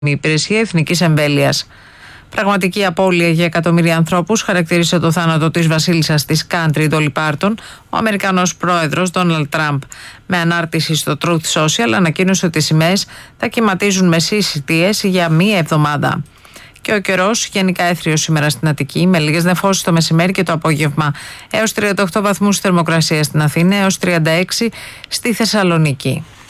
η Υπηρεσία Εθνικής Εμβέλειας. Πραγματική απώλεια για εκατομμύρια ανθρώπους χαρακτήρισε το θάνατο της βασίλισσας της country, Dolly Parton, ο Αμερικανός πρόεδρος Donald Trump. Με ανάρτηση στο Truth Social ανακοίνωσε ότι οι σημαίες θα κυματίζουν με συσιτίες για μία εβδομάδα. Και ο καιρός γενικά έθριος σήμερα στην Αττική, με λίγες νεφώσεις το μεσημέρι και το απόγευμα. Έως 38 βαθμούς θερμοκρασία στην Αθήνα, έως 36 στη Θεσσαλονίκη.